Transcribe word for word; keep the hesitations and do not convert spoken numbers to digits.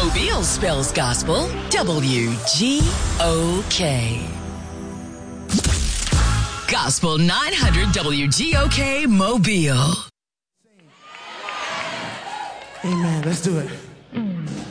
Mobile spells gospel. W G O K. Gospel nine hundred W G O K Mobile. Amen. Let's do it.